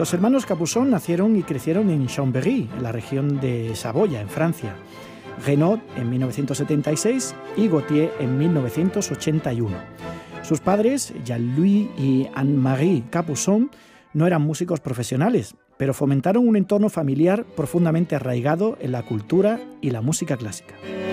Los hermanos Capuçon nacieron y crecieron en Chambéry, en la región de Saboya, en Francia. Renaud en 1976 y Gauthier en 1981. Sus padres, Jean-Louis y Anne-Marie Capuçon, no eran músicos profesionales, pero fomentaron un entorno familiar profundamente arraigado en la cultura y la música clásica.